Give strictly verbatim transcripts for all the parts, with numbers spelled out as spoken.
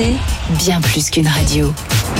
C, bien plus qu'une radio.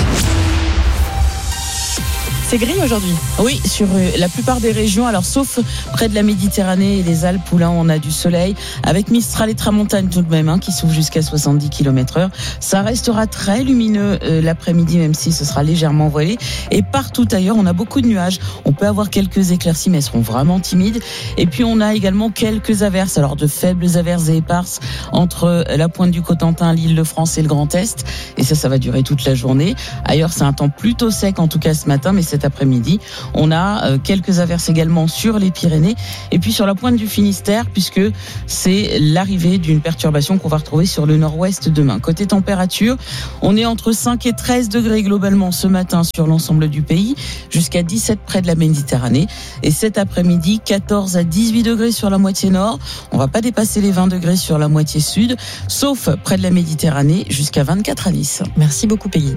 C'est gris aujourd'hui. Oui, sur la plupart des régions, alors sauf près de la Méditerranée et les Alpes où là on a du soleil, avec Mistral et Tramontane tout de même, hein, qui souffle jusqu'à soixante-dix kilomètres heure. Ça restera très lumineux euh, l'après-midi, même si ce sera légèrement voilé. Et partout ailleurs, on a beaucoup de nuages. On peut avoir quelques éclaircies, mais elles seront vraiment timides. Et puis on a également quelques averses, alors de faibles averses et éparses entre la pointe du Cotentin, l'Île-de-France et le Grand Est. Et ça, ça va durer toute la journée. Ailleurs, c'est un temps plutôt sec, en tout cas ce matin, mais cet après-midi, on a euh, quelques averses également sur les Pyrénées et puis sur la pointe du Finistère, puisque c'est l'arrivée d'une perturbation qu'on va retrouver sur le nord-ouest demain. Côté température, on est entre cinq et treize degrés globalement ce matin sur l'ensemble du pays, jusqu'à dix-sept près de la Méditerranée. Et cet après-midi, quatorze à dix-huit degrés sur la moitié nord. On va pas dépasser les vingt degrés sur la moitié sud, sauf près de la Méditerranée, jusqu'à vingt-quatre à Nice. Merci beaucoup, Peggy.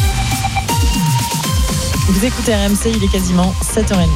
Vous écoutez R M C, il est quasiment sept heures trente.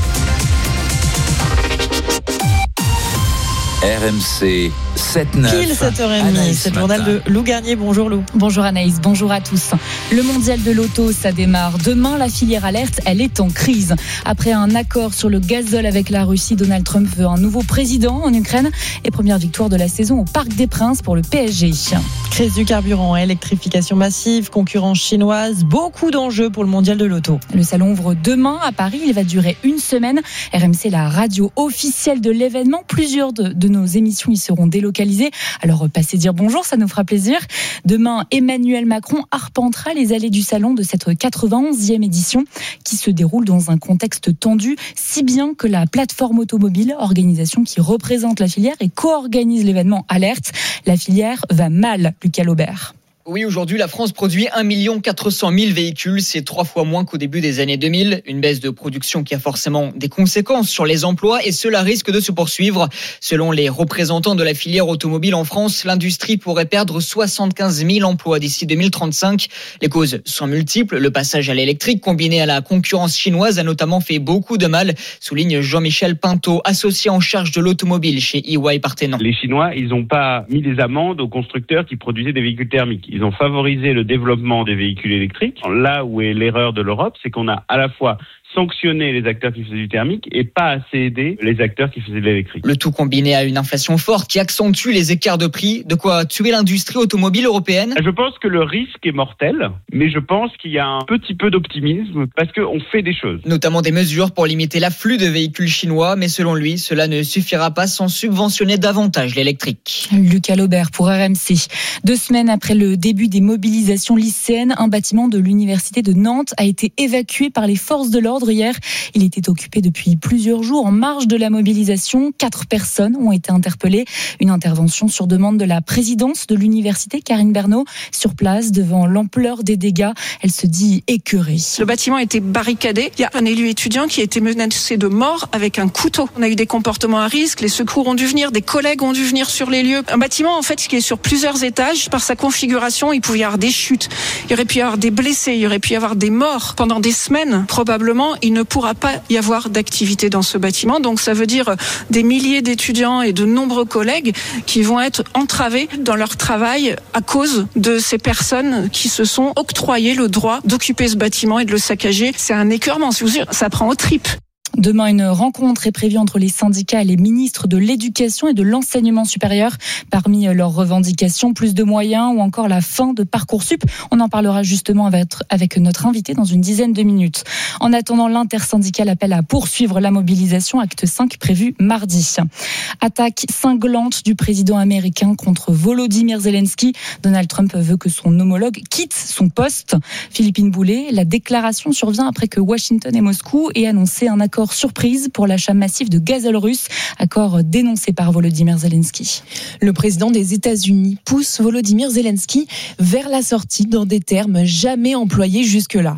R M C sept neuf. Pile sept heures trente, c'est le journal de Lou Garnier. Bonjour Lou. Bonjour Anaïs, bonjour à tous. Le mondial de l'auto, ça démarre. Demain, la filière alerte, elle est en crise. Après un accord sur le gazole avec la Russie, Donald Trump veut un nouveau président en Ukraine et première victoire de la saison au Parc des Princes pour le P S G. Crise du carburant, électrification massive, concurrence chinoise, beaucoup d'enjeux pour le mondial de l'auto. Le salon ouvre demain à Paris, il va durer une semaine. R M C, la radio officielle de l'événement. Plusieurs de, de nos émissions y seront délocalisées. Alors passez dire bonjour, ça nous fera plaisir. Demain, Emmanuel Macron arpentera les allées du salon de cette quatre-vingt-onzième édition qui se déroule dans un contexte tendu, si bien que la plateforme automobile, organisation qui représente la filière et co-organise l'événement, alerte. La filière va mal, Lucas Laubert. Oui, aujourd'hui, la France produit un million quatre cent mille véhicules. C'est trois fois moins qu'au début des années deux mille. Une baisse de production qui a forcément des conséquences sur les emplois et cela risque de se poursuivre. Selon les représentants de la filière automobile en France, l'industrie pourrait perdre soixante-quinze mille emplois d'ici deux mille trente-cinq. Les causes sont multiples. Le passage à l'électrique combiné à la concurrence chinoise a notamment fait beaucoup de mal, souligne Jean-Michel Pinto, associé en charge de l'automobile chez E Y Parthenon. Les Chinois, ils n'ont pas mis des amendes aux constructeurs qui produisaient des véhicules thermiques. Ils ont favorisé le développement des véhicules électriques. Là où est l'erreur de l'Europe, c'est qu'on a à la fois sanctionner les acteurs qui faisaient du thermique et pas assez aider les acteurs qui faisaient de l'électrique. Le tout combiné à une inflation forte qui accentue les écarts de prix, de quoi tuer l'industrie automobile européenne. Je pense que le risque est mortel, mais je pense qu'il y a un petit peu d'optimisme parce qu'on fait des choses. Notamment des mesures pour limiter l'afflux de véhicules chinois, mais selon lui, cela ne suffira pas sans subventionner davantage l'électrique. Lucas Laubert pour R M C. Deux semaines après le début des mobilisations lycéennes, un bâtiment de l'université de Nantes a été évacué par les forces de l'ordre hier. Il était occupé depuis plusieurs jours en marge de la mobilisation. Quatre personnes ont été interpellées. Une intervention sur demande de la présidence de l'université, Karine Bernot, sur place devant l'ampleur des dégâts. Elle se dit écœurée. Le bâtiment a été barricadé. Il y a un élu étudiant qui a été menacé de mort avec un couteau. On a eu des comportements à risque. Les secours ont dû venir. Des collègues ont dû venir sur les lieux. Un bâtiment, en fait, qui est sur plusieurs étages. Par sa configuration, il pouvait y avoir des chutes. Il y aurait pu y avoir des blessés. Il y aurait pu y avoir des morts. Pendant des semaines, probablement, il ne pourra pas y avoir d'activité dans ce bâtiment. Donc ça veut dire des milliers d'étudiants et de nombreux collègues qui vont être entravés dans leur travail à cause de ces personnes qui se sont octroyées le droit d'occuper ce bâtiment et de le saccager. C'est un écœurement, si vous voulez, ça prend aux tripes. Demain, une rencontre est prévue entre les syndicats et les ministres de l'Éducation et de l'Enseignement supérieur. Parmi leurs revendications, plus de moyens ou encore la fin de Parcoursup. On en parlera justement avec notre invité dans une dizaine de minutes. En attendant, l'intersyndicale appelle à poursuivre la mobilisation, acte cinq prévu mardi. Attaque cinglante du président américain contre Volodymyr Zelensky. Donald Trump veut que son homologue quitte son poste. Philippine Boulet, la déclaration survient après que Washington et Moscou aient annoncé un accord surprise pour l'achat massif de gazole russe, accord dénoncé par Volodymyr Zelensky. Le président des États-Unis pousse Volodymyr Zelensky vers la sortie dans des termes jamais employés jusque-là.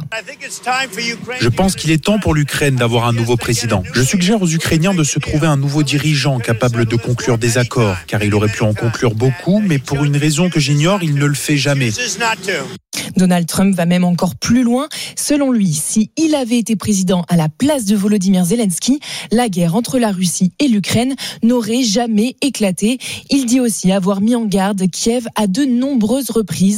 Je pense qu'il est temps pour l'Ukraine d'avoir un nouveau président. Je suggère aux Ukrainiens de se trouver un nouveau dirigeant capable de conclure des accords, car il aurait pu en conclure beaucoup, mais pour une raison que j'ignore, il ne le fait jamais. Donald Trump va même encore plus loin. Selon lui, si il avait été président à la place de Volodymyr Zelensky, la guerre entre la Russie et l'Ukraine n'aurait jamais éclaté. Il dit aussi avoir mis en garde Kiev à de nombreuses reprises.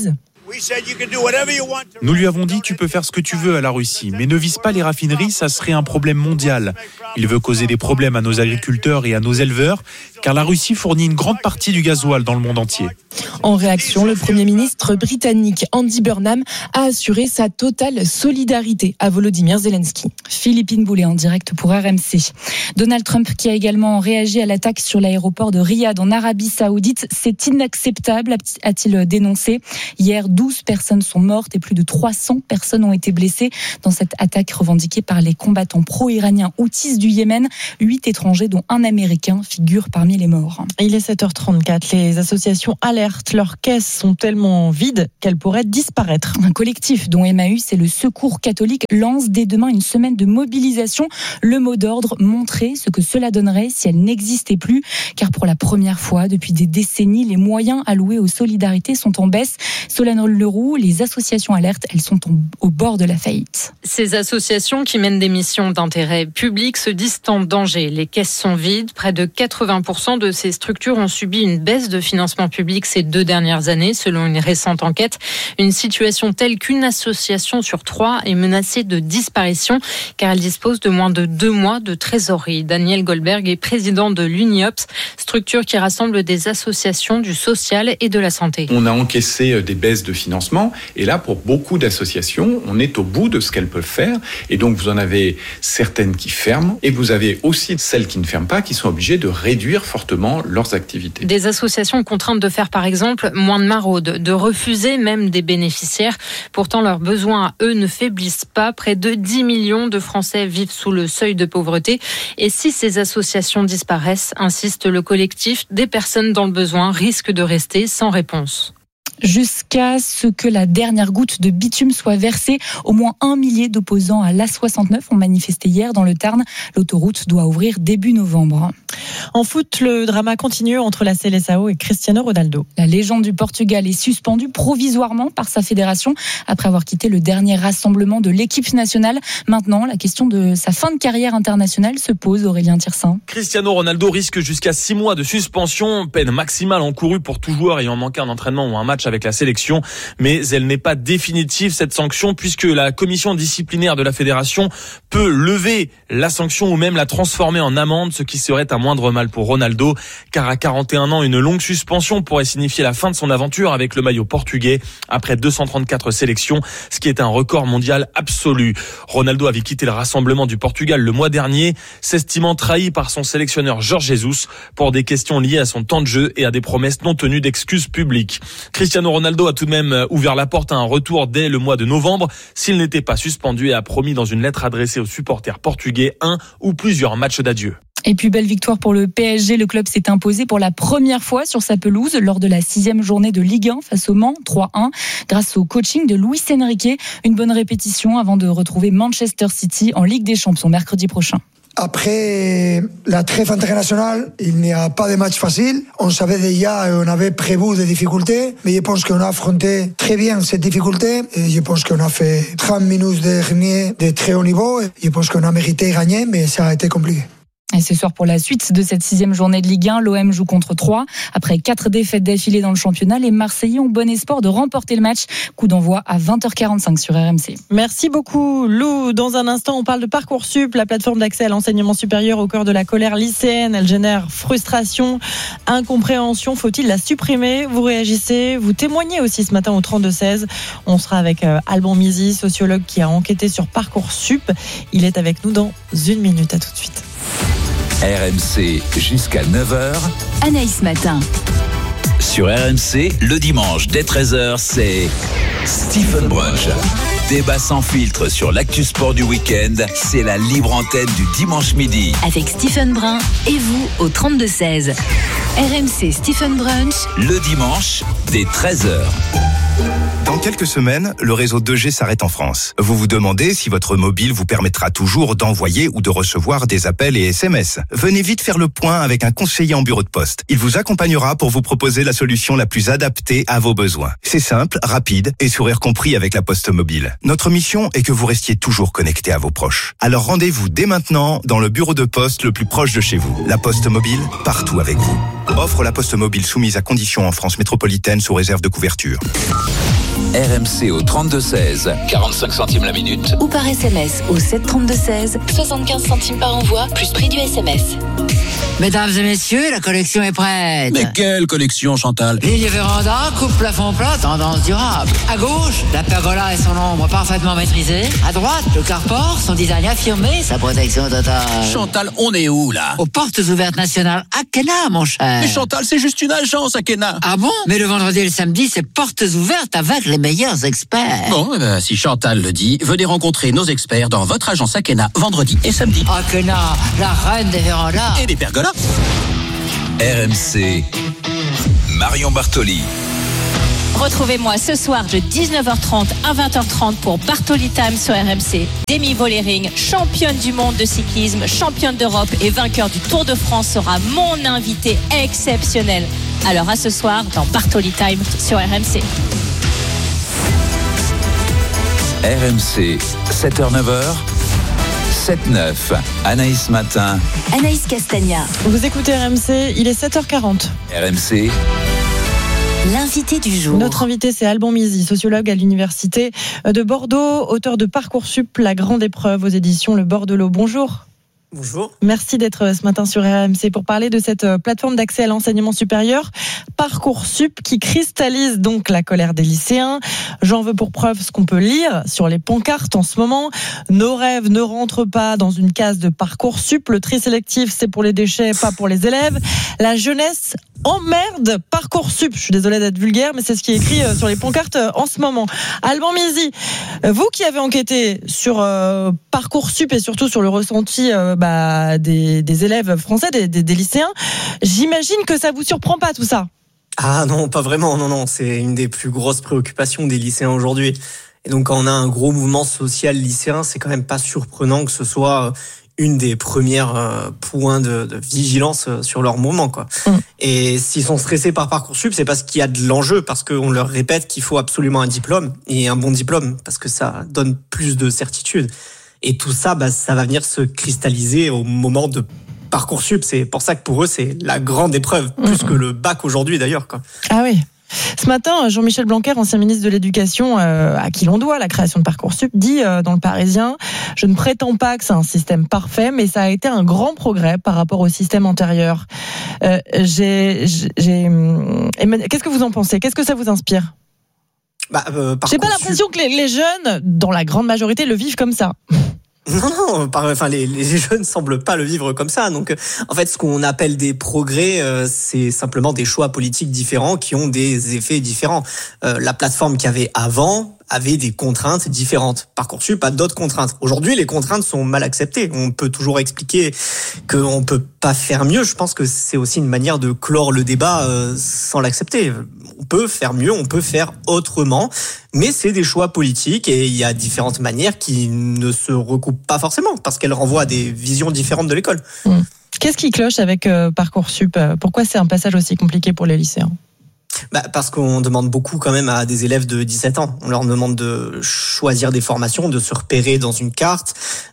Nous lui avons dit, tu peux faire ce que tu veux à la Russie, mais ne vise pas les raffineries, ça serait un problème mondial. Il veut causer des problèmes à nos agriculteurs et à nos éleveurs, car la Russie fournit une grande partie du gasoil dans le monde entier. En réaction, le Premier ministre britannique Andy Burnham a assuré sa totale solidarité à Volodymyr Zelensky. Philippine Boulet en direct pour R M C. Donald Trump qui a également réagi à l'attaque sur l'aéroport de Riyad en Arabie Saoudite. C'est inacceptable, a-t-il dénoncé. Hier, douze personnes sont mortes et plus de trois cents personnes ont été blessées dans cette attaque revendiquée par les combattants pro-iraniens houthis du Yémen. Huit étrangers, dont un Américain, figurent parmi les morts. Il est sept heures trente-quatre. Les associations alertent. Leurs caisses sont tellement vides qu'elles pourraient disparaître. Un collectif dont Emmaüs et le Secours catholique lancent dès demain une semaine de mobilisation. Le mot d'ordre, montrer ce que cela donnerait si elle n'existait plus. Car pour la première fois depuis des décennies, les moyens alloués aux solidarités sont en baisse. Solène Leroux, les associations alertent, elles sont au bord de la faillite. Ces associations qui mènent des missions d'intérêt public se disent en danger. Les caisses sont vides. Près de quatre-vingts pour cent de ces structures ont subi une baisse de financement public ces deux dernières années, selon une récente enquête. Une situation telle qu'une association sur trois est menacée de disparition, car elle dispose de moins de deux mois de trésorerie. Daniel Goldberg est président de l'Uniops, structure qui rassemble des associations du social et de la santé. On a encaissé des baisses de financement, et là, pour beaucoup d'associations, on est au bout de ce qu'elles peuvent faire, et donc vous en avez certaines qui ferment, et vous avez aussi celles qui ne ferment pas, qui sont obligées de réduire fortement leurs activités. Des associations contraintes de faire, par exemple, moins de maraudes, de refuser même des bénéficiaires. Pourtant, leurs besoins à eux ne faiblissent pas. Près de dix millions de Français vivent sous le seuil de pauvreté. Et si ces associations disparaissent, insiste le collectif, des personnes dans le besoin risquent de rester sans réponse. Jusqu'à ce que la dernière goutte de bitume soit versée, au moins un millier d'opposants à l'A soixante-neuf ont manifesté hier dans le Tarn. L'autoroute doit ouvrir début novembre. En foot, le drama continue entre la Seleção et Cristiano Ronaldo. La légende du Portugal est suspendue provisoirement par sa fédération après avoir quitté le dernier rassemblement de l'équipe nationale. Maintenant, la question de sa fin de carrière internationale se pose, Aurélien Tirsin. Cristiano Ronaldo risque jusqu'à six mois de suspension, peine maximale encourue pour tout joueur ayant manqué un entraînement ou un match avec la sélection, mais elle n'est pas définitive cette sanction puisque la commission disciplinaire de la fédération peut lever la sanction ou même la transformer en amende, ce qui serait un moindre mal pour Ronaldo, car à quarante et un ans, une longue suspension pourrait signifier la fin de son aventure avec le maillot portugais après deux cent trente-quatre sélections, ce qui est un record mondial absolu. Ronaldo avait quitté le rassemblement du Portugal le mois dernier, s'estimant trahi par son sélectionneur Jorge Jesus pour des questions liées à son temps de jeu et à des promesses non tenues d'excuses publiques. Cristiano Ronaldo a tout de même ouvert la porte à un retour dès le mois de novembre s'il n'était pas suspendu et a promis dans une lettre adressée aux supporters portugais un ou plusieurs matchs d'adieu. Et puis belle victoire pour le P S G, le club s'est imposé pour la première fois sur sa pelouse lors de la sixième journée de Ligue un face au Mans, trois un, grâce au coaching de Luis Enrique. Une bonne répétition avant de retrouver Manchester City en Ligue des Champions mercredi prochain. Après la trêve internationale, il n'y a pas de match facile. On savait déjà, on avait prévu des difficultés, mais je pense qu'on a affronté très bien cette difficulté. Et je pense qu'on a fait trente minutes dernier de très haut niveau. Et je pense qu'on a mérité de gagner, mais ça a été compliqué. Et ce soir, pour la suite de cette sixième journée de Ligue un, l'O M joue contre Troyes. Après quatre défaites d'affilée dans le championnat, les Marseillais ont bon espoir de remporter le match. Coup d'envoi à vingt heures quarante-cinq sur R M C. Merci beaucoup, Lou. Dans un instant, on parle de Parcoursup, la plateforme d'accès à l'enseignement supérieur au cœur de la colère lycéenne. Elle génère frustration, incompréhension. Faut-il la supprimer? Vous réagissez, vous témoignez aussi ce matin au trente-deux seize. On sera avec Alban Mizy, sociologue qui a enquêté sur Parcoursup. Il est avec nous dans une minute. À tout de suite. R M C jusqu'à neuf heures. Anaïs Matin. Sur R M C, le dimanche dès treize heures, c'est Stephen Brunch. Débat sans filtre sur l'actu sport du week-end. C'est la libre antenne du dimanche midi. Avec Stephen Brun et vous au trente-deux seize. R M C Stephen Brunch. Le dimanche dès treize heures. Dans quelques semaines, le réseau deux G s'arrête en France. Vous vous demandez si votre mobile vous permettra toujours d'envoyer ou de recevoir des appels et S M S. Venez vite faire le point avec un conseiller en bureau de poste. Il vous accompagnera pour vous proposer la solution la plus adaptée à vos besoins. C'est simple, rapide et sourire compris avec la Poste Mobile. Notre mission est que vous restiez toujours connecté à vos proches. Alors rendez-vous dès maintenant dans le bureau de poste le plus proche de chez vous. La Poste Mobile, partout avec vous. Offre la Poste Mobile soumise à conditions en France métropolitaine sous réserve de couverture. R M C au trente-deux seize, quarante-cinq centimes la minute. Ou par S M S au sept trente-deux seize, soixante-quinze centimes par envoi, plus prix du S M S. Mesdames et messieurs, la collection est prête. Mais quelle collection, Chantal? Ligne véranda, coupe plafond plat, tendance durable. À gauche, la pergola et son ombre parfaitement maîtrisée. À droite, le carport, son design affirmé, sa protection totale. Chantal, on est où, là? Aux portes ouvertes nationales Akena, mon cher. Mais Chantal, c'est juste une agence, Akena. Ah bon? Mais le vendredi et le samedi, c'est portes ouvertes avec les meilleurs experts. Bon, eh ben, si Chantal le dit, venez rencontrer nos experts dans votre agence Akena, vendredi et samedi. Akena, la reine des vérandas. Et des pergolas. R M C, Marion Bartoli. Retrouvez-moi ce soir de dix-neuf heures trente à vingt heures trente pour Bartoli Time sur R M C. Demi Vollering, championne du monde de cyclisme, championne d'Europe et vainqueur du Tour de France, sera mon invité exceptionnel. Alors à ce soir dans Bartoli Time sur R M C. R M C, sept heures neuf heures. sept neuf, Anaïs Matin. Anaïs Castagna. Vous écoutez R M C, il est sept heures quarante. R M C. L'invité du jour. Notre invité, c'est Alban Mizy, sociologue à l'université de Bordeaux, auteur de Parcoursup, la grande épreuve aux éditions Le Bordelot. Bonjour. Bonjour. Merci d'être ce matin sur R M C pour parler de cette plateforme d'accès à l'enseignement supérieur, Parcoursup, qui cristallise donc la colère des lycéens. J'en veux pour preuve ce qu'on peut lire sur les pancartes en ce moment. Nos rêves ne rentrent pas dans une case de Parcoursup. Le tri sélectif, c'est pour les déchets, pas pour les élèves. La jeunesse emmerde Parcoursup. Je suis désolée d'être vulgaire, mais c'est ce qui est écrit sur les pancartes en ce moment. Alban Mizy, vous qui avez enquêté sur euh, Parcoursup et surtout sur le ressenti euh, bah, des, des élèves français, des, des, des lycéens, j'imagine que ça vous surprend pas tout ça? Ah non, pas vraiment, non, non, c'est une des plus grosses préoccupations des lycéens aujourd'hui. Et donc quand on a un gros mouvement social lycéen, c'est quand même pas surprenant que ce soit une des premières euh, points de, de vigilance sur leur moment, quoi. Mmh. Et s'ils sont stressés par Parcoursup, c'est parce qu'il y a de l'enjeu, parce qu'on leur répète qu'il faut absolument un diplôme, et un bon diplôme, parce que ça donne plus de certitude. Et tout ça, bah, ça va venir se cristalliser au moment de Parcoursup. C'est pour ça que pour eux, c'est la grande épreuve, mmh. plus que le bac aujourd'hui d'ailleurs, quoi. Ah oui. Ce matin, Jean-Michel Blanquer, ancien ministre de l'Éducation, euh, à qui l'on doit la création de Parcoursup, dit euh, dans Le Parisien « Je ne prétends pas que c'est un système parfait, mais ça a été un grand progrès par rapport au système antérieur. Euh, » j'ai, j'ai, Qu'est-ce que vous en pensez? Qu'est-ce que ça vous inspire? Bah, euh, J'ai pas l'impression que les, les jeunes, dans la grande majorité, le vivent comme ça. Non, non, par, enfin, les, les jeunes semblent pas le vivre comme ça. Donc, en fait, ce qu'on appelle des progrès, euh, c'est simplement des choix politiques différents qui ont des effets différents. Euh, la plateforme qu'il y avait avant avait des contraintes différentes. Parcoursup a d'autres contraintes. Aujourd'hui, les contraintes sont mal acceptées. On peut toujours expliquer qu'on peut pas faire mieux. Je pense que c'est aussi une manière de clore le débat euh, sans l'accepter. On peut faire mieux, on peut faire autrement, mais c'est des choix politiques et il y a différentes manières qui ne se recoupent pas forcément parce qu'elles renvoient à des visions différentes de l'école. Mmh. Qu'est-ce qui cloche avec euh, Parcoursup? Pourquoi c'est un passage aussi compliqué pour les lycéens? Bah parce qu'on demande beaucoup quand même à des élèves de dix-sept ans. On leur demande de choisir des formations, de se repérer dans une carte,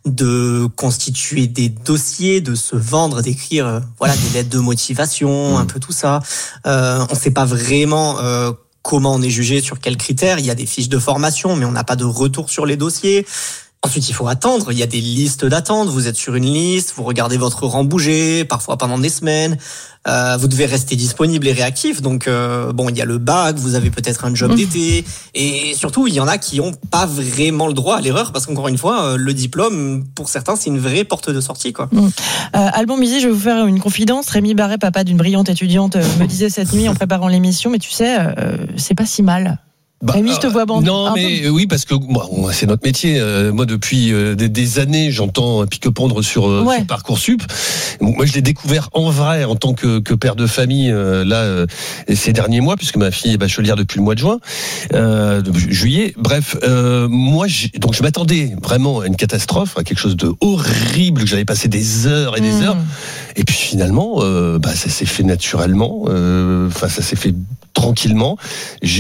de constituer des dossiers, de se vendre, d'écrire euh, voilà des lettres de motivation, un peu tout ça. Euh, on ne sait pas vraiment euh, comment on est jugé, sur quels critères. Il y a des fiches de formation, mais on n'a pas de retour sur les dossiers. Ensuite, il faut attendre. Il y a des listes d'attente. Vous êtes sur une liste, vous regardez votre rang bouger, parfois pendant des semaines. Euh, vous devez rester disponible et réactif. Donc, euh, bon, il y a le bac, vous avez peut-être un job mmh. d'été. Et surtout, il y en a qui n'ont pas vraiment le droit à l'erreur parce qu'encore une fois, le diplôme, pour certains, c'est une vraie porte de sortie, quoi. Mmh. Euh, Alban Mizy, je vais vous faire une confidence. Rémi Barret, papa d'une brillante étudiante, me disait cette nuit en préparant l'émission, mais tu sais, euh, c'est pas si mal. Bah, Rémi, je te vois bandé. Non, mais oui, parce que bon, c'est notre métier. Euh, moi, depuis euh, des, des années, j'entends pique-pendre sur, euh, ouais. sur Parcoursup. Moi, je l'ai découvert en vrai en tant que, que père de famille euh, là euh, ces derniers mois, puisque ma fille est bachelière depuis le mois de juin, euh, de juillet. Bref, euh, moi, j'ai, donc je m'attendais vraiment à une catastrophe, à quelque chose de horrible, que j'allais passer des heures et des mmh. heures. Et puis finalement, euh, bah, ça s'est fait naturellement. Enfin, euh, ça s'est fait tranquillement. J'ai, alors.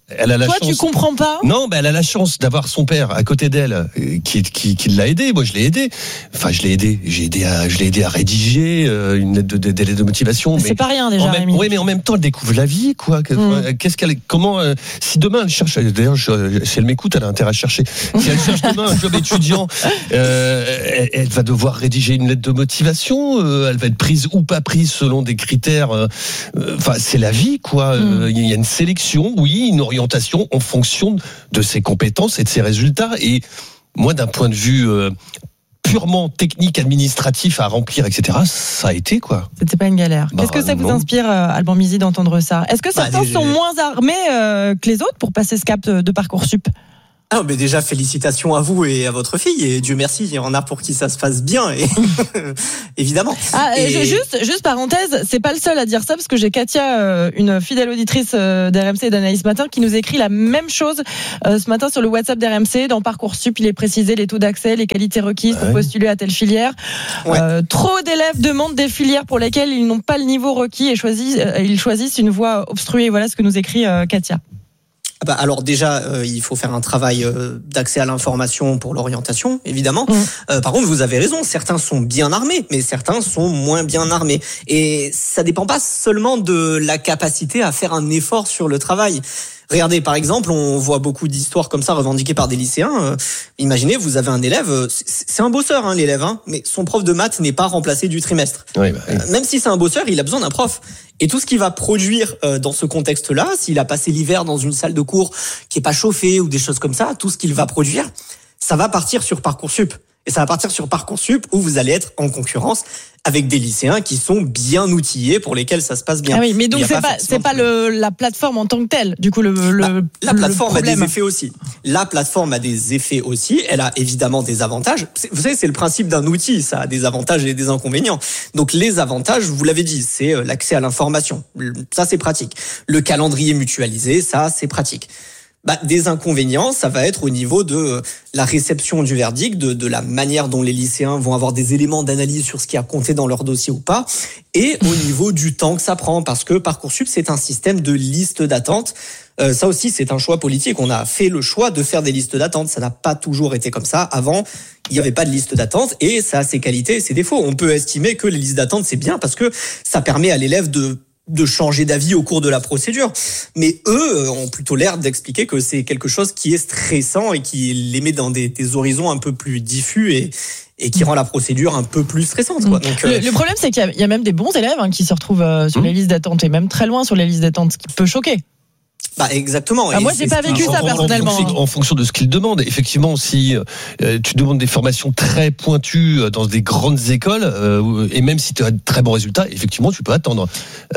Elle a la Toi, chance. tu comprends pas? Non, ben elle a la chance d'avoir son père à côté d'elle, qui, qui, qui l'a aidé. Moi, je l'ai aidé. Enfin, je l'ai aidé. J'ai aidé à, je l'ai aidé à rédiger euh, une lettre de, de, de, de motivation. C'est mais pas rien déjà. En même, oui, mais en même temps, elle découvre la vie, quoi. Mm. Qu'est-ce qu'elle, comment, euh, si demain elle cherche, d'ailleurs, je, si elle m'écoute, elle a intérêt à chercher. Si elle cherche demain un job étudiant, euh, elle, elle va devoir rédiger une lettre de motivation. Euh, elle va être prise ou pas prise selon des critères. Enfin, euh, c'est la vie, quoi. Il mm. euh, y a une sélection, oui, une orientation en fonction de ses compétences et de ses résultats. Et moi, d'un point de vue euh, purement technique, administratif à remplir, et cetera, ça a été quoi. C'était pas une galère. Bah, Qu'est-ce que ça non. vous inspire, euh, Alban Mizy, d'entendre ça? Est-ce que certains bah, sont moins armés euh, que les autres pour passer ce cap de, de Parcoursup? Ah, mais déjà, félicitations à vous et à votre fille. Et Dieu merci, il y en a pour qui ça se passe bien. Et évidemment. Ah, et... juste, juste parenthèse, c'est pas le seul à dire ça, parce que j'ai Katia, euh, une fidèle auditrice euh, d'R M C et d'Analyse Matin, qui nous écrit la même chose euh, ce matin sur le WhatsApp d'R M C. Dans Parcoursup, il est précisé les taux d'accès, les qualités requises pour postuler à telle filière. Ouais. Euh, trop d'élèves demandent des filières pour lesquelles ils n'ont pas le niveau requis et choisissent, euh, ils choisissent une voie obstruée. Voilà ce que nous écrit euh, Katia. Bah alors déjà, euh, il faut faire un travail euh, d'accès à l'information pour l'orientation, évidemment. Mmh. Euh, par contre, vous avez raison, certains sont bien armés, mais certains sont moins bien armés. Et ça dépend pas seulement de la capacité à faire un effort sur le travail. Regardez, par exemple, on voit beaucoup d'histoires comme ça revendiquées par des lycéens. Euh, imaginez, vous avez un élève, c'est un bosseur, hein, l'élève, hein, mais son prof de maths n'est pas remplacé du trimestre. Oui, bah, oui. Euh, même si c'est un bosseur, il a besoin d'un prof. Et tout ce qu'il va produire euh, dans ce contexte-là, s'il a passé l'hiver dans une salle de cours qui est pas chauffée ou des choses comme ça, tout ce qu'il va produire, ça va partir sur Parcoursup. Et ça va partir sur Parcoursup où vous allez être en concurrence avec des lycéens qui sont bien outillés pour lesquels ça se passe bien. Ah oui, mais donc c'est pas, pas c'est pas le, la plateforme en tant que telle. Du coup, le, le bah, la le plateforme problème. a des effets aussi. La plateforme a des effets aussi. Elle a évidemment des avantages. Vous savez, c'est le principe d'un outil. Ça a des avantages et des inconvénients. Donc les avantages, vous l'avez dit, c'est l'accès à l'information. Ça, c'est pratique. Le calendrier mutualisé, ça, c'est pratique. Bah, des inconvénients, ça va être au niveau de la réception du verdict, de, de la manière dont les lycéens vont avoir des éléments d'analyse sur ce qui a compté dans leur dossier ou pas, et au niveau du temps que ça prend, parce que Parcoursup, c'est un système de liste d'attente. Euh, ça aussi, c'est un choix politique. On a fait le choix de faire des listes d'attente. Ça n'a pas toujours été comme ça. Avant, il n'y avait pas de liste d'attente, et ça a ses qualités et ses défauts. On peut estimer que les listes d'attente, c'est bien parce que ça permet à l'élève de de changer d'avis au cours de la procédure. Mais eux ont plutôt l'air d'expliquer que c'est quelque chose qui est stressant et qui les met dans des, des horizons un peu plus diffus et, et qui rend la procédure un peu plus stressante, quoi. Donc, le, euh... le problème, c'est qu'il y a, il y a même des bons élèves hein, qui se retrouvent euh, sur mmh. les listes d'attente et même très loin sur les listes d'attente, ce qui peut choquer. Bah exactement. Ah, moi, j'ai pas vécu ça en, personnellement. En fonction, en fonction de ce qu'ils demandent. Effectivement, si euh, tu demandes des formations très pointues dans des grandes écoles, euh, et même si tu as de très bons résultats, effectivement, tu peux attendre.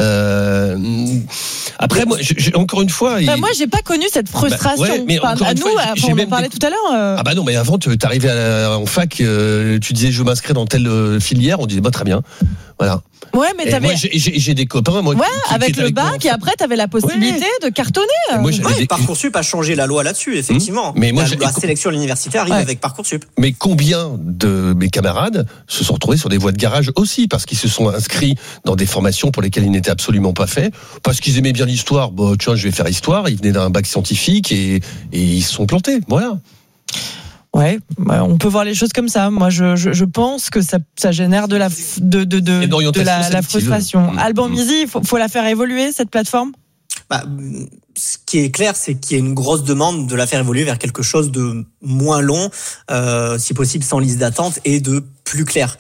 Euh, après, moi, je, je, encore une fois, bah, il... moi, j'ai pas connu cette frustration. Bah, ouais, mais enfin, à nous, fois, enfin, on en parlait des... tout à l'heure. Euh... Ah bah non, mais avant, tu arrivais en fac, euh, tu disais je m'inscris dans telle filière, on disait bah très bien, voilà. Ouais, mais t'avais. Moi, j'ai, j'ai, j'ai des copains, moi. Ouais, qui, avec qui le avec bac, et après, t'avais la possibilité ouais. de cartonner. Et moi, ouais, des... Parcoursup a changé la loi là-dessus, effectivement. Mmh. Mais moi, la, j'ai... la sélection à l'université arrive ouais. avec Parcoursup. Mais combien de mes camarades se sont retrouvés sur des voies de garage aussi, parce qu'ils se sont inscrits dans des formations pour lesquelles ils n'étaient absolument pas faits, parce qu'ils aimaient bien l'histoire. Bon, tiens, je vais faire histoire. Ils venaient d'un bac scientifique et, et ils se sont plantés. Voilà. Ouais, on peut voir les choses comme ça. Moi, je, je, je pense que ça, ça génère de la, de, de, de, de la, la frustration. Mmh. Alban Mizy, il faut, faut la faire évoluer, cette plateforme ? Bah, ce qui est clair, c'est qu'il y a une grosse demande de la faire évoluer vers quelque chose de moins long, euh, si possible sans liste d'attente, et de plus clair.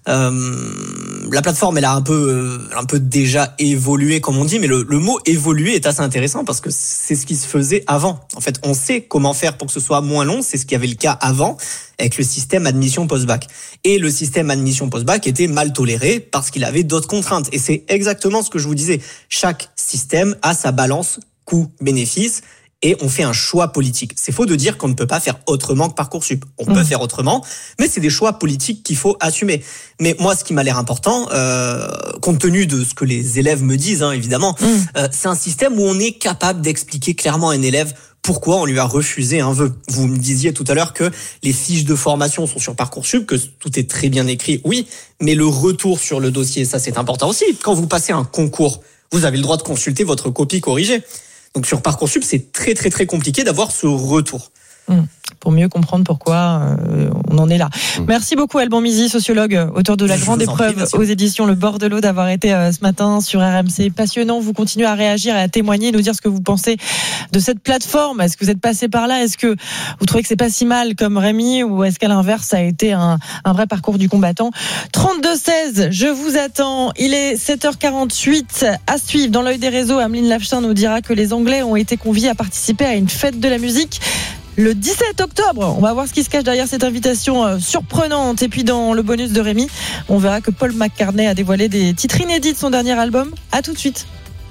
Euh, la plateforme, elle a un peu, un peu déjà évolué, comme on dit, mais le, le mot évoluer est assez intéressant parce que c'est ce qui se faisait avant. En fait, on sait comment faire pour que ce soit moins long. C'est ce qui avait le cas avant avec le système admission post-bac. Et le système admission post-bac était mal toléré parce qu'il avait d'autres contraintes. Et c'est exactement ce que je vous disais. Chaque système a sa balance coût-bénéfice. Et on fait un choix politique. C'est faux de dire qu'on ne peut pas faire autrement que Parcoursup. On mmh. peut faire autrement, mais c'est des choix politiques qu'il faut assumer. Mais moi, ce qui m'a l'air important, euh, compte tenu de ce que les élèves me disent, hein, évidemment, mmh. euh, c'est un système où on est capable d'expliquer clairement à un élève pourquoi on lui a refusé un vœu. Vous me disiez tout à l'heure que les fiches de formation sont sur Parcoursup, que tout est très bien écrit, oui, mais le retour sur le dossier, ça c'est important aussi. Quand vous passez un concours, vous avez le droit de consulter votre copie corrigée. Donc sur Parcoursup, c'est très très très compliqué d'avoir ce retour. Mmh. Pour mieux comprendre pourquoi euh, on en est là. Mmh. Merci beaucoup Alban Mizy, sociologue, auteur de La Je Grande Épreuve prie, aux éditions Le Bordelot, d'avoir été euh, ce matin sur R M C. Passionnant, vous continuez à réagir et à témoigner, nous dire ce que vous pensez de cette plateforme. Est-ce que vous êtes passé par là? Est-ce que vous trouvez que c'est pas si mal comme Rémi, ou est-ce qu'à l'inverse ça a été un, un vrai parcours du combattant? Trente-deux seize, je vous attends. Il est sept heures quarante-huit. À suivre dans l'œil des réseaux, Ameline Lafchin nous dira que les Anglais ont été conviés à participer à une fête de la musique le dix-sept octobre. On va voir ce qui se cache derrière cette invitation surprenante. Et puis dans le bonus de Rémi, on verra que Paul McCartney a dévoilé des titres inédits de son dernier album. À tout de suite.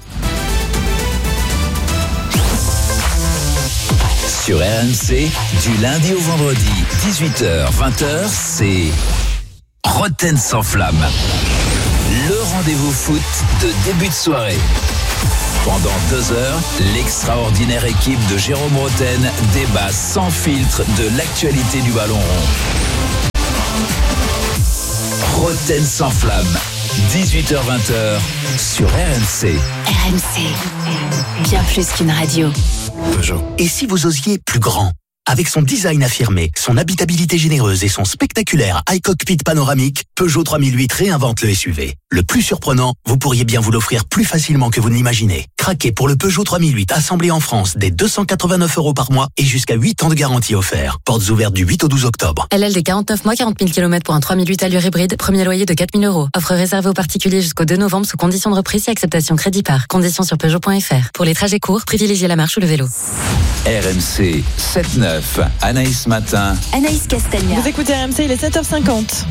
Sur R M C, du lundi au vendredi, dix-huit heures vingt heures, c'est Roten sans flamme. Le rendez-vous foot de début de soirée. Pendant deux heures, l'extraordinaire équipe de Jérôme Roten débat sans filtre de l'actualité du ballon rond. Roten sans flamme, dix-huit heures vingt sur R M C. R M C, bien plus qu'une radio. Peugeot. Et si vous osiez plus grand? Avec son design affirmé, son habitabilité généreuse et son spectaculaire iCockpit panoramique, Peugeot trois mille huit réinvente le S U V. Le plus surprenant, vous pourriez bien vous l'offrir plus facilement que vous ne l'imaginez. Craquez pour le Peugeot trois mille huit assemblé en France dès deux cent quatre-vingt-neuf euros par mois et jusqu'à huit ans de garantie offert. Portes ouvertes du huit au douze octobre. L L D quarante-neuf mois, quarante mille kilomètres pour un trois mille huit allure hybride. Premier loyer de quatre mille euros. Offre réservée aux particuliers jusqu'au deux novembre sous conditions de reprise et acceptation crédit par. Conditions sur Peugeot point F R. Pour les trajets courts, privilégiez la marche ou le vélo. R M C sept neuf, Anaïs Matin. Anaïs Castagna. Vous écoutez R M C, il est sept heures cinquante.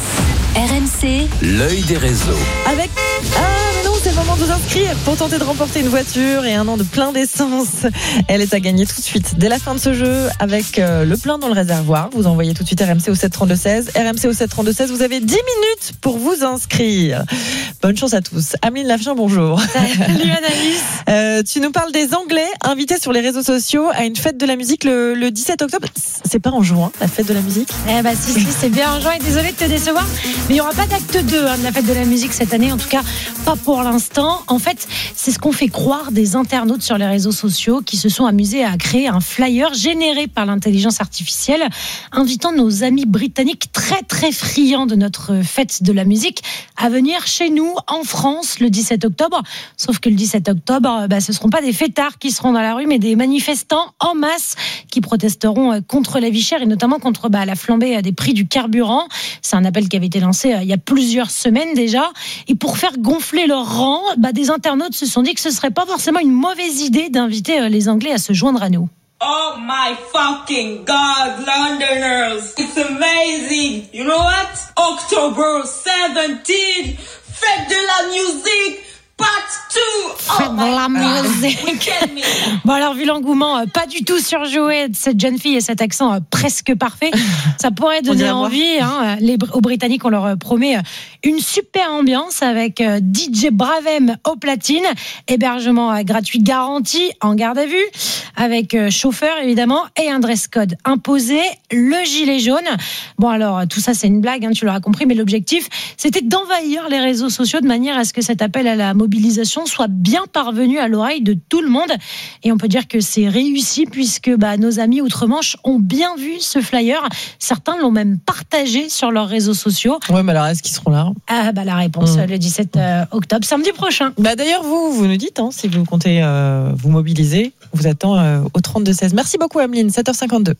R M C. L'œil des réseaux. Avec... Ah mais non, c'est le moment de vous inscrire pour tenter de remporter une voiture et un an de plein d'essence. Elle est à gagner tout de suite dès la fin de ce jeu avec euh, le plein dans le réservoir. Vous envoyez tout de suite R M C au sept trente-deux seize. R M C au sept trente-deux seize, vous avez dix minutes pour vous inscrire. Bonne chance à tous. Ameline Lafchin, bonjour. Salut Anaïs. Euh, tu nous parles des Anglais invités sur les réseaux sociaux à une fête de la musique le, le dix-sept octobre. C'est pas en juin, la fête de la musique? Eh bah si, si, c'est bien en juin et désolé de te décevoir. Mais il n'y aura pas d'acte deux hein, de la fête de la musique cette année, en tout cas pas pour l'instant. En fait, c'est ce qu'on fait croire des internautes sur les réseaux sociaux qui se sont amusés à créer un flyer généré par l'intelligence artificielle, invitant nos amis britanniques très très friands de notre fête de la musique à venir chez nous en France le dix-sept octobre. Sauf que le dix-sept octobre, bah, ce ne seront pas des fêtards qui seront dans la rue, mais des manifestants en masse qui protesteront contre la vie chère et notamment contre bah, la flambée des prix du carburant. C'est un appel qui avait été lancé il y a plusieurs semaines déjà. Et pour faire gonfler leur rang, bah, des internautes se sont dit que ce ne serait pas forcément une mauvaise idée d'inviter les Anglais à se joindre à nous. Oh my fucking God, Londoners! It's amazing! You know what? October seventeenth, fête de la musique! Part two. Fête de la musique. Bon alors vu l'engouement pas du tout surjoué de cette jeune fille et cet accent presque parfait, ça pourrait donner envie. Hein. Les, aux Britanniques, on leur promet une super ambiance avec D J Bravem au platine, hébergement gratuit garanti en garde à vue, avec chauffeur évidemment et un dress code imposé, le gilet jaune. Bon alors tout ça c'est une blague, hein, tu l'auras compris, mais l'objectif c'était d'envahir les réseaux sociaux de manière à ce que cet appel à la mobilisation soit bien parvenue à l'oreille de tout le monde. Et on peut dire que c'est réussi puisque bah, nos amis outre-Manche ont bien vu ce flyer. Certains l'ont même partagé sur leurs réseaux sociaux. Ouais, mais alors est-ce qu'ils seront là? Ah bah la réponse mmh. le dix-sept octobre, samedi prochain. Bah d'ailleurs vous, vous nous dites hein, si vous comptez euh, vous mobiliser. On vous attend euh, au trente-deux seize. Merci beaucoup Ameline, sept heures cinquante-deux.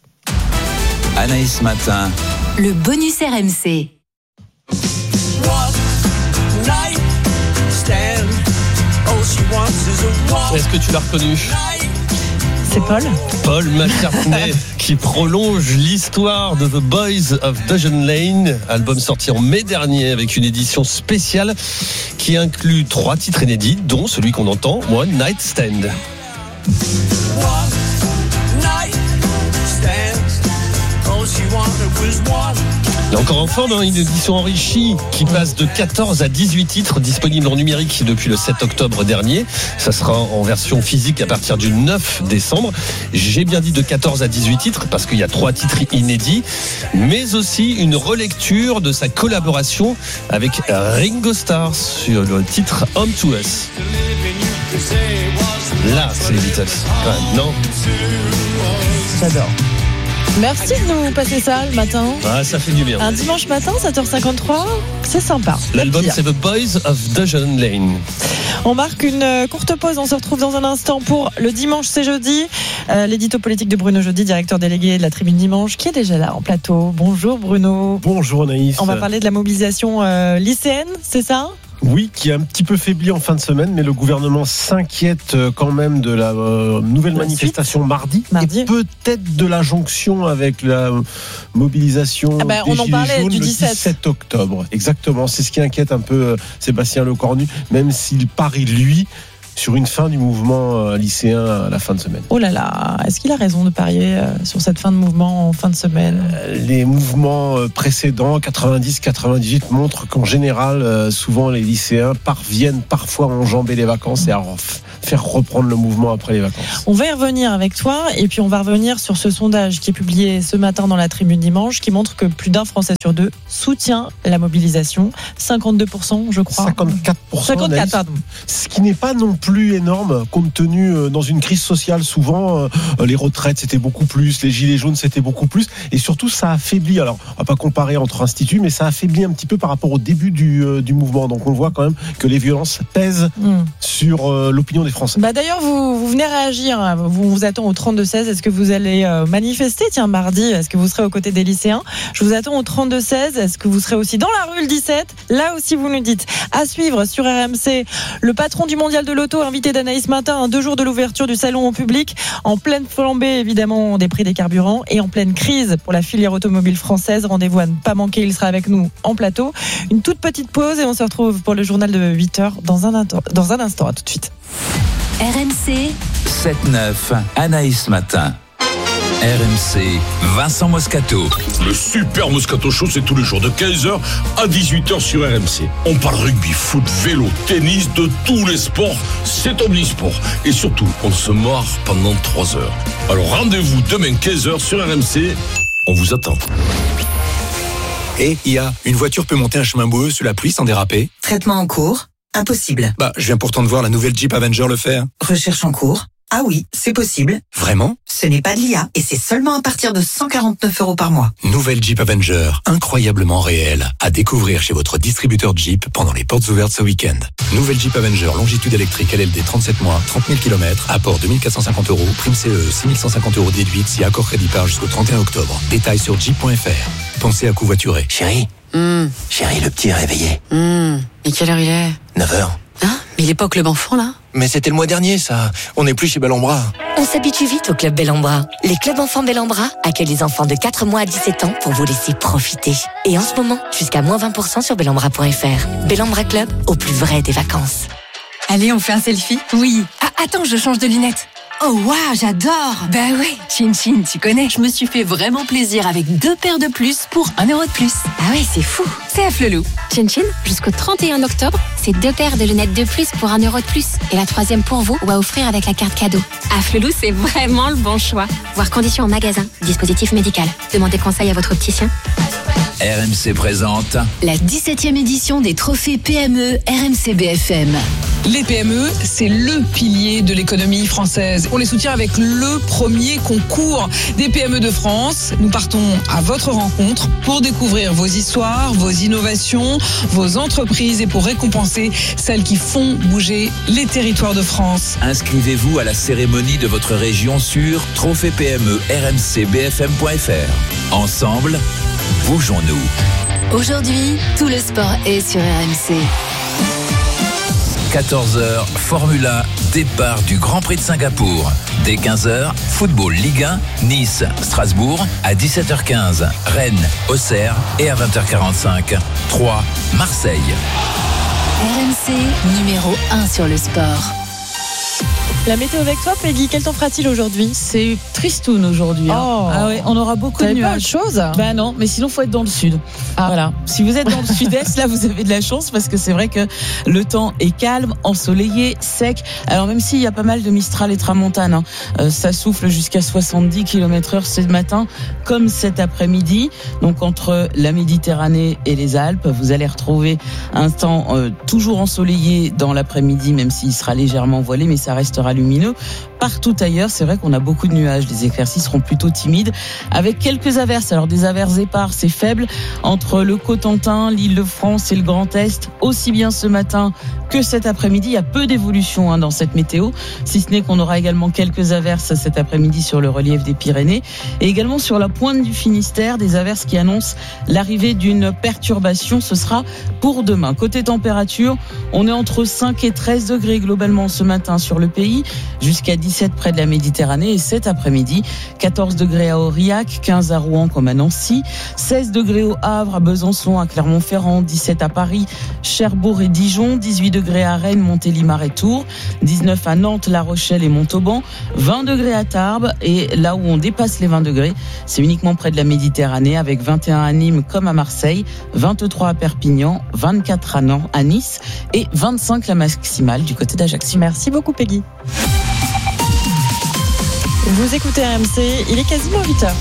Anaïs Matin. Le bonus R M C. Est-ce que tu l'as reconnu? C'est Paul Paul McCartney qui prolonge l'histoire de The Boys of Dojen Lane, album sorti en mai dernier avec une édition spéciale qui inclut trois titres inédits, dont celui qu'on entend, One Night Stand. Il est encore en forme, hein, une édition enrichie qui passe de quatorze à dix-huit titres disponibles en numérique depuis le sept octobre dernier. Ça sera en version physique à partir du neuf décembre. J'ai bien dit de quatorze à dix-huit titres parce qu'il y a trois titres inédits, mais aussi une relecture de sa collaboration avec Ringo Starr sur le titre Home to Us. Là, c'est les Beatles. Quand même, non? J'adore. Merci de nous passer ça le matin. Ah, ça fait du bien. Un dimanche matin, sept heures cinquante-trois, c'est sympa. L'album, c'est The Boys of Dungeon Lane. On marque une courte pause, on se retrouve dans un instant pour le dimanche, c'est jeudi. Euh, l'édito politique de Bruno Jeudi, directeur délégué de la Tribune Dimanche, qui est déjà là en plateau. Bonjour Bruno. Bonjour Anaïs. On va parler de la mobilisation euh, lycéenne, c'est ça ? Oui, qui a un petit peu faibli en fin de semaine, mais le gouvernement s'inquiète quand même de la euh, nouvelle la manifestation mardi, mardi, et peut-être de la jonction avec la mobilisation ah ben, des on Gilets en parlait jaunes du le dix-sept. dix-sept octobre. Exactement, c'est ce qui inquiète un peu euh, Sébastien Lecornu, même s'il parie, lui, sur une fin du mouvement lycéen à la fin de semaine. Oh là là, est-ce qu'il a raison de parier sur cette fin de mouvement en fin de semaine ? Les mouvements précédents, quatre-vingt-dix quatre-vingt-dix-huit, montrent qu'en général, souvent les lycéens parviennent parfois à enjamber les vacances et à faire reprendre le mouvement après les vacances. On va y revenir avec toi et puis on va revenir sur ce sondage qui est publié ce matin dans la Tribune Dimanche qui montre que plus d'un Français sur deux soutient la mobilisation. cinquante-deux pour cent je crois. cinquante-quatre pour cent cinquante-quatre, pardon. Ce qui n'est pas non plus plus énorme compte tenu euh, dans une crise sociale souvent euh, les retraites c'était beaucoup plus, les gilets jaunes c'était beaucoup plus et surtout ça affaiblit, alors on va pas comparer entre instituts mais ça affaiblit un petit peu par rapport au début du, euh, du mouvement, donc on voit quand même que les violences pèsent mmh. sur euh, l'opinion des Français. Bah d'ailleurs vous, vous venez réagir, vous vous attend au trente-deux seize, est-ce que vous allez euh, manifester tiens mardi, est-ce que vous serez aux côtés des lycéens? Je vous attends au trente-deux seize, est-ce que vous serez aussi dans la rue le dix-sept? Là aussi vous nous dites. À suivre sur R M C, le patron du mondial de l'auto invité d'Anaïs Matin, hein, deux jours de l'ouverture du salon au public, en pleine flambée évidemment des prix des carburants et en pleine crise pour la filière automobile française. Rendez-vous à ne pas manquer, il sera avec nous en plateau. Une toute petite pause et on se retrouve pour le journal de huit heures dans un, dans un instant. À tout de suite. R M C sept neuf, Anaïs Matin. R M C, Vincent Moscato. Le super Moscato Show, c'est tous les jours de quinze heures à dix-huit heures sur R M C. On parle rugby, foot, vélo, tennis, de tous les sports. C'est omnisport. Et surtout, on se marre pendant trois heures. Alors rendez-vous demain quinze heures sur R M C. On vous attend. Et I A, une voiture peut monter un chemin boueux sous la pluie sans déraper? Traitement en cours? Impossible. Bah, je viens pourtant de voir la nouvelle Jeep Avenger le faire. Recherche en cours? Ah oui, c'est possible. Vraiment? Ce n'est pas de l'I A et c'est seulement à partir de cent quarante-neuf euros par mois. Nouvelle Jeep Avenger, incroyablement réelle. À découvrir chez votre distributeur Jeep pendant les portes ouvertes ce week-end. Nouvelle Jeep Avenger, longitude électrique L L D trente-sept mois, trente mille kilomètres, apport deux mille quatre cent cinquante euros, prime C E, six mille cent cinquante euros déduite si accord crédit par jusqu'au trente et un octobre. Détails sur jeep point f r. Pensez à covoiturer. Chérie, mmh. Chérie, le petit est réveillé. Mmh. Et quelle heure il est? neuf heures. Hein? Mais il est pas au Club Enfant, là? Mais c'était le mois dernier, ça. On n'est plus chez Bel en Bras. On s'habitue vite au Club Bel en Bras. Les clubs enfants Bel en Bras accueillent les enfants de quatre mois à dix-sept ans pour vous laisser profiter. Et en ce moment, jusqu'à moins vingt pour cent sur bel en bras point f r. Bel en Bras Club, au plus vrai des vacances. Allez, on fait un selfie? Oui. Ah, attends, je change de lunettes. Oh waouh, j'adore. Bah ouais, Chin Chin, tu connais. Je me suis fait vraiment plaisir avec deux paires de plus pour un euro de plus. Ah ouais, c'est fou. C'est à Flelou. Chin Chin, jusqu'au trente et un octobre, c'est deux paires de lunettes de plus pour un euro de plus. Et la troisième pour vous ou à offrir avec la carte cadeau. À Flelou, c'est vraiment le bon choix. Voir conditions en magasin. Dispositif médical. Demandez conseil à votre opticien. R M C présente la dix-septième édition des trophées P M E R M C B F M. Les P M E, c'est le pilier de l'économie française. On les soutient avec le premier concours des P M E de France. Nous partons à votre rencontre pour découvrir vos histoires, vos innovations, vos entreprises et pour récompenser celles qui font bouger les territoires de France. Inscrivez-vous à la cérémonie de votre région sur trophée P M E R M C B F M point f r. Ensemble, bougeons-nous. Aujourd'hui, tout le sport est sur R M C. quatorze heures, Formule un, départ du Grand Prix de Singapour. Dès quinze heures, football Ligue un, Nice, Strasbourg. À dix-sept heures quinze, Rennes, Auxerre. Et à vingt heures quarante-cinq, Troyes, Marseille. R M C, numéro un sur le sport. La météo avec toi, Peggy, quel temps fera-t-il aujourd'hui? C'est tristoun aujourd'hui. Hein. Oh. Ah ouais, on aura beaucoup de nuages. Pas autre chose? Ben non, mais sinon faut être dans le sud. Ah. Voilà. Si vous êtes dans le sud-est, là vous avez de la chance parce que c'est vrai que le temps est calme, ensoleillé, sec. Alors même s'il y a pas mal de Mistral et Tramontane, hein, euh, ça souffle jusqu'à soixante-dix kilomètres heure ce matin, comme cet après-midi. Donc entre la Méditerranée et les Alpes, vous allez retrouver un temps euh, toujours ensoleillé dans l'après-midi, même s'il sera légèrement voilé, mais ça restera lumineux. Partout ailleurs, c'est vrai qu'on a beaucoup de nuages. Les éclaircies seront plutôt timides avec quelques averses. Alors des averses éparses et faibles entre le Cotentin, l'Île-de-France et le Grand Est. Aussi bien ce matin que cet après-midi. Il y a peu d'évolution hein, dans cette météo, si ce n'est qu'on aura également quelques averses cet après-midi sur le relief des Pyrénées et également sur la pointe du Finistère, des averses qui annoncent l'arrivée d'une perturbation. Ce sera pour demain. Côté température, on est entre cinq et treize degrés globalement ce matin sur le pays, jusqu'à dix-sept près de la Méditerranée et cet après-midi, quatorze degrés à Aurillac, quinze à Rouen comme à Nancy, seize degrés au Havre, à Besançon, à Clermont-Ferrand, dix-sept à Paris, Cherbourg et Dijon, dix-huit degrés à Rennes, Montélimar et Tours, dix-neuf à Nantes, La Rochelle et Montauban, vingt degrés à Tarbes et là où on dépasse les vingt degrés, c'est uniquement près de la Méditerranée avec vingt et un à Nîmes comme à Marseille, vingt-trois à Perpignan, vingt-quatre à Nantes, à Nice et vingt-cinq la maximale du côté d'Ajaccio. Merci beaucoup Peggy. Vous écoutez R M C, il est quasiment huit heures.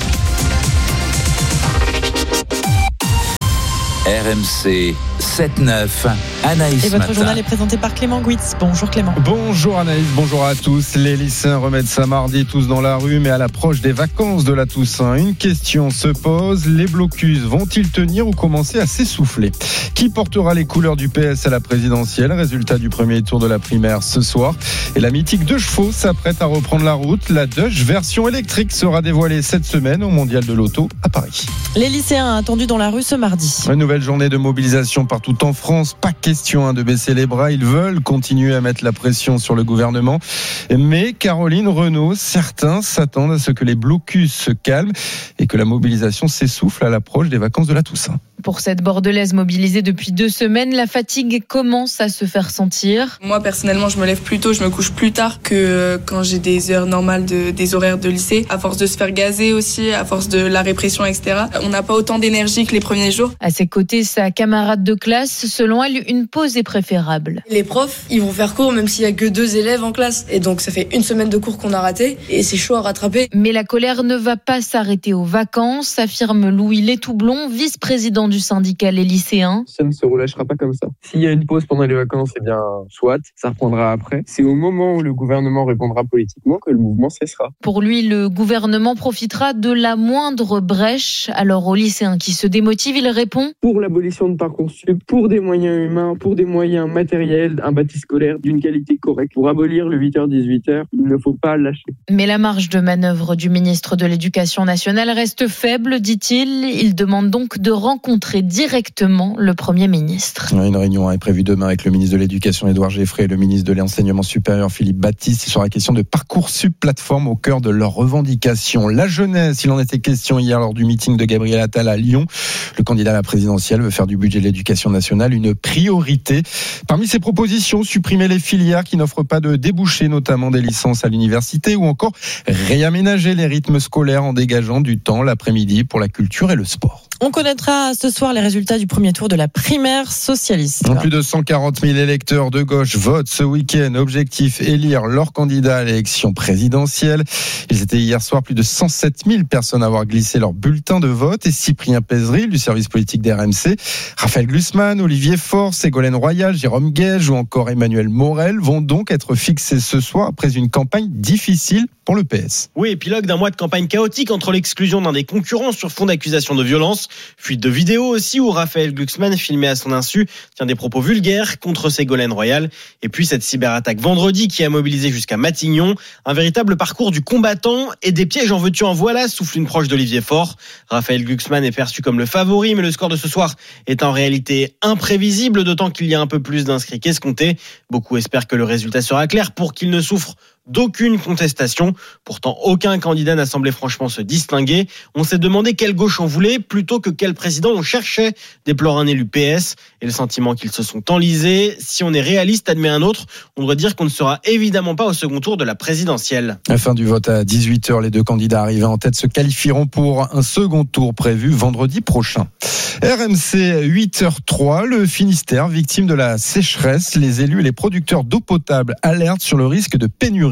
R M C sept neuf, Anaïs Et votre Matin. journal est présenté par Clément Guitz. Bonjour Clément. Bonjour Anaïs, bonjour à tous. Les lycéens remettent ça mardi tous dans la rue, mais à l'approche des vacances de la Toussaint, une question se pose, les blocus vont-ils tenir ou commencer à s'essouffler ? Qui portera les couleurs du P S à la présidentielle ? Résultat du premier tour de la primaire ce soir. Et la mythique deux chevaux s'apprête à reprendre la route. La Dodge version électrique sera dévoilée cette semaine au Mondial de l'Auto à Paris. Les lycéens attendus dans la rue ce mardi. Une nouvelle journée de mobilisation partout en France. Pas question de baisser les bras. Ils veulent continuer à mettre la pression sur le gouvernement. Mais Caroline Renaud, certains s'attendent à ce que les blocus se calment et que la mobilisation s'essouffle à l'approche des vacances de la Toussaint. Pour cette Bordelaise mobilisée depuis deux semaines, la fatigue commence à se faire sentir. Moi, personnellement, je me lève plus tôt, je me couche plus tard que quand j'ai des heures normales, de, des horaires de lycée. À force de se faire gazer aussi, à force de la répression, et cetera. On n'a pas autant d'énergie que les premiers jours. À ses côtés, sa camarade de classe, selon elle, une pause est préférable. Les profs, ils vont faire cours même s'il y a que deux élèves en classe. Et donc, ça fait une semaine de cours qu'on a raté et c'est chaud à rattraper. Mais la colère ne va pas s'arrêter aux vacances, affirme Louis Létoublon, vice-président du syndicat Les Lycéens. Ça ne se relâchera pas comme ça. S'il y a une pause pendant les vacances, eh bien, soit, ça reprendra après. C'est au moment où le gouvernement répondra politiquement que le mouvement cessera. Pour lui, le gouvernement profitera de la moindre brèche. Alors aux lycéens qui se démotivent, il répond : pour l'abolition de Parcoursup, pour des moyens humains, pour des moyens matériels, un bâti scolaire d'une qualité correcte. Pour abolir le huit heures dix-huit heures, il ne faut pas lâcher. Mais la marge de manœuvre du ministre de l'Éducation nationale reste faible, dit-il. Il demande donc de rencontrer directement le Premier ministre. Une réunion est prévue demain avec le ministre de l'Éducation Édouard Geffray et le ministre de l'Enseignement supérieur Philippe Baptiste. Il sera la question de Parcoursup, plateforme au cœur de leurs revendications. La jeunesse, il en était question hier lors du meeting de Gabriel Attal à Lyon. Le candidat à la présidentielle veut faire du budget de l'Éducation nationale une priorité. Parmi ses propositions, supprimer les filières qui n'offrent pas de débouchés, notamment des licences à l'université, ou encore réaménager les rythmes scolaires en dégageant du temps l'après-midi pour la culture et le sport. On connaîtra ce soir les résultats du premier tour de la primaire socialiste. Plus de cent quarante mille électeurs de gauche votent ce week-end. Objectif, élire leur candidat à l'élection présidentielle. Ils étaient hier soir plus de cent sept mille personnes à avoir glissé leur bulletin de vote. Et Cyprien Pézeril du service politique d'R M C, Raphaël Glucksmann, Olivier Faure, Ségolène Royal, Jérôme Guedj ou encore Emmanuel Morel vont donc être fixés ce soir après une campagne difficile pour le P S. Oui, épilogue d'un mois de campagne chaotique entre l'exclusion d'un des concurrents sur fond d'accusation de violence, fuite de vidéos aussi où Raphaël Glucksmann, filmé à son insu, tient des propos vulgaires contre Ségolène Royal, et puis cette cyberattaque vendredi qui a mobilisé jusqu'à Matignon, un véritable parcours du combattant et des pièges en veux-tu en voilà, souffle une proche d'Olivier Faure. Raphaël Glucksmann est perçu comme le favori, mais le score de ce soir est en réalité imprévisible, d'autant qu'il y a un peu plus d'inscrits qu'escompté. Beaucoup espèrent que le résultat sera clair pour qu'il ne souffre d'aucune contestation. Pourtant, aucun candidat n'a semblé franchement se distinguer. On s'est demandé quelle gauche on voulait plutôt que quel président on cherchait, déplore un élu P S. Et le sentiment qu'ils se sont enlisés. Si on est réaliste, admet un autre, on doit dire qu'on ne sera évidemment pas au second tour de la présidentielle. À la fin du vote à dix-huit heures, les deux candidats arrivés en tête se qualifieront pour un second tour prévu vendredi prochain. R M C huit heures trois, le Finistère, victime de la sécheresse. Les élus et les producteurs d'eau potable alertent sur le risque de pénurie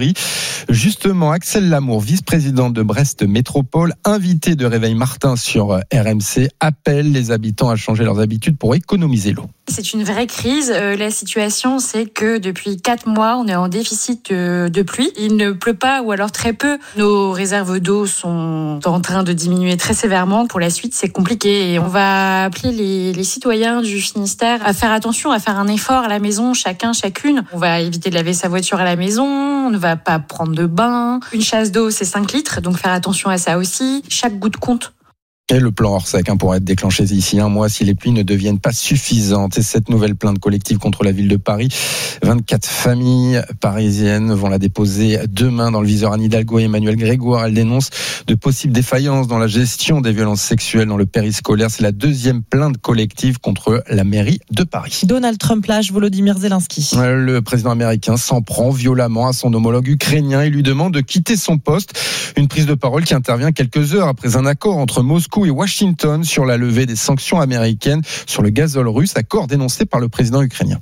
raffinerie. Justement, Axel Lamour, vice-président de Brest Métropole, invité de Réveil Martin sur R M C, appelle les habitants à changer leurs habitudes pour économiser l'eau. C'est une vraie crise. Euh, la situation, c'est que depuis quatre mois, on est en déficit de, de pluie. Il ne pleut pas ou alors très peu. Nos réserves d'eau sont en train de diminuer très sévèrement. Pour la suite, c'est compliqué. Et on va appeler les, les citoyens du Finistère à faire attention, à faire un effort à la maison, chacun, chacune. On va éviter de laver sa voiture à la maison. On ne va pas prendre de bain. Une chasse d'eau, c'est cinq litres. Donc faire attention à ça aussi. Chaque goutte compte. Et le plan Orsec hein, pourrait être déclenché d'ici un mois si les pluies ne deviennent pas suffisantes. Et cette nouvelle plainte collective contre la ville de Paris, vingt-quatre familles parisiennes vont la déposer demain dans le viseur Anne Hidalgo et Emmanuel Grégoire. Elle dénonce de possibles défaillances dans la gestion des violences sexuelles dans le périscolaire. C'est la deuxième plainte collective contre la mairie de Paris. Donald Trump lâche Volodymyr Zelensky. Le président américain s'en prend violemment à son homologue ukrainien et lui demande de quitter son poste. Une prise de parole qui intervient quelques heures après un accord entre Moscou et Washington sur la levée des sanctions américaines sur le gazole russe, accord dénoncé par le président ukrainien.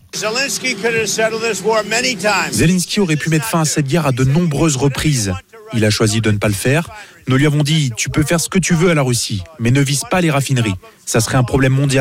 Zelensky aurait pu mettre fin à cette guerre à de nombreuses reprises. Il a choisi de ne pas le faire. Nous lui avons dit, tu peux faire ce que tu veux à la Russie, mais ne vise pas les raffineries. Ça serait un problème mondial.